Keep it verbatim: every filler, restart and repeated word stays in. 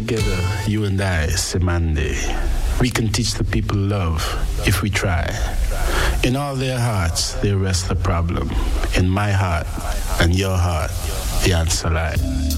together, you and I, Semande. We can teach the people love if we try. In all their hearts, there rests the problem. In my heart and your heart, the answer lies.